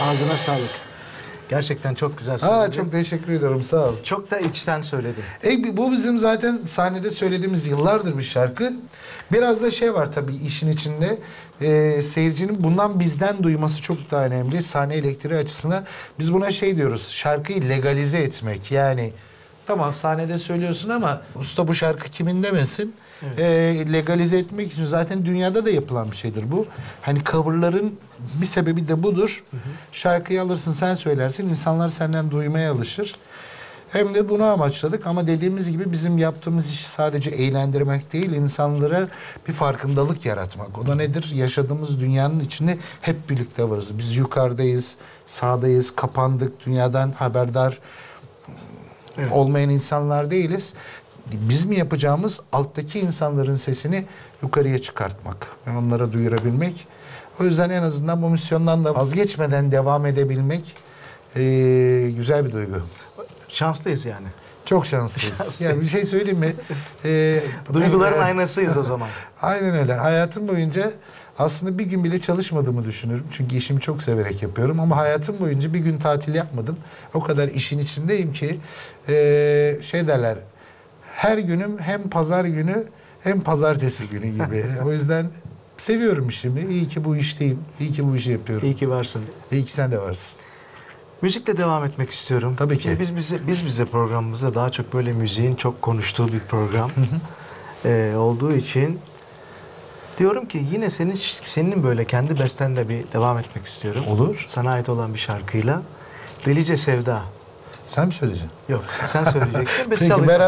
Ağzına sağlık. Gerçekten çok güzel söyledin. Çok teşekkür ederim, sağ ol. Çok da içten söyledin. Bu bizim zaten sahnede söylediğimiz yıllardır bir şarkı. Biraz da şey var tabii işin içinde. Seyircinin bundan bizden duyması çok daha önemli. Sahne elektriği açısından biz buna şey diyoruz. Şarkıyı legalize etmek. Yani tamam sahnede söylüyorsun ama usta bu şarkı kimin demesin. Evet. Legalize etmek için zaten dünyada da yapılan bir şeydir bu. Hani coverların bir sebebi de budur. Hı hı. Şarkıyı alırsın sen söylersin, insanlar senden duymaya alışır. Hem de bunu amaçladık ama dediğimiz gibi bizim yaptığımız iş sadece eğlendirmek değil, insanlara bir farkındalık yaratmak. O da nedir? Yaşadığımız dünyanın içinde hep birlikte varız. Biz yukarıdayız, sağdayız, kapandık, dünyadan haberdar olmayan insanlar değiliz. Bizim yapacağımız alttaki insanların sesini yukarıya çıkartmak, onlara duyurabilmek. O yüzden en azından bu misyondan da vazgeçmeden devam edebilmek güzel bir duygu. Şanslıyız yani. Çok şanslıyız. Yani bir şey söyleyeyim mi? Duyguların aynasıyız o zaman. Aynen öyle. Hayatım boyunca aslında bir gün bile çalışmadığımı düşünürüm. Çünkü işimi çok severek yapıyorum. Ama hayatım boyunca bir gün tatil yapmadım. O kadar işin içindeyim ki şey derler. Her günüm hem pazar günü hem pazartesi günü gibi. O yüzden seviyorum işimi. İyi ki bu işteyim. İyi ki bu işi yapıyorum. İyi ki varsın. İyi ki sen de varsın. Müzikle devam etmek istiyorum. Tabii ki. Biz bize programımızda daha çok böyle müziğin çok konuştuğu bir program olduğu için diyorum ki yine senin böyle kendi bestenle bir devam etmek istiyorum. Olur. Sana ait olan bir şarkıyla. Delice Sevda. Sen mi söyleyeceksin? Yok, sen söyleyeceksin. Biz Peki, çalacağız.